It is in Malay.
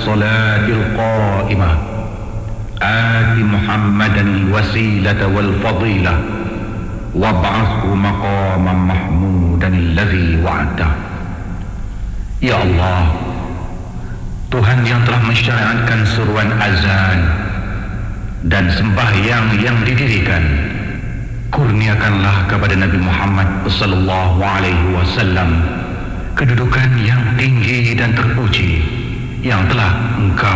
salatil qa'imah ati Muhammadan wasilata wal fadilah wab'athu maqaman mahmudan alladhi wa'ada. Ya Allah, Tuhan yang telah mensyariatkan seruan azan dan sembahyang yang didirikan, kurniakanlah kepada Nabi Muhammad sallallahu alaihi wasallam kedudukan yang tinggi dan terpuji yang telah Engkau